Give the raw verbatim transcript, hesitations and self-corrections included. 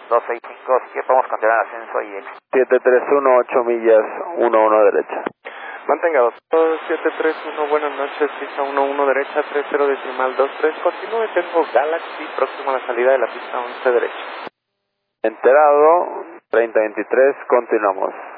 dos seis cinco, si quiere podemos continuar el ascenso y... siete tres uno, ocho millas, uno uno derecha. Mantenga dos siete tres uno, buenas noches, pista uno uno derecha, tres cero decimal dos tres, continúe, tengo Galaxy, próximo a la salida de la pista once derecha. Enterado, treinta veintitrés, continuamos.